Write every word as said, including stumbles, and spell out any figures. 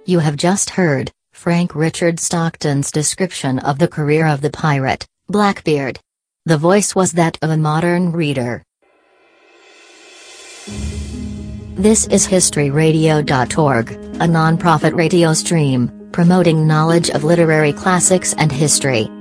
You have just heard Frank Richard Stockton's description of the career of the pirate, Blackbeard. The voice was that of a modern reader. This is history radio dot org, a non-profit radio stream, promoting knowledge of literary classics and history.